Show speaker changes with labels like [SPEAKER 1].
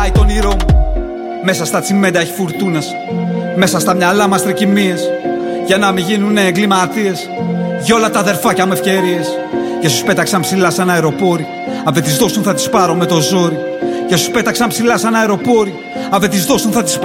[SPEAKER 1] χτυπάει το όνειρό μου. Μέσα στα τσιμέντα έχει φουρτούνας. Μέσα στα μυαλά μας τρικυμίες. Για να μην γίνουνε εγκληματίες. Για όλα τα αδερφάκια με ευκαιρίες. Και σου πέταξαν ψηλά σαν αεροπόροι. Αν δεν τις δώσουν θα τις πάρω με το ζόρι. Και σου πέταξαν ψηλά σαν αεροπόροι. Αν δεν τις δώσουν θα τις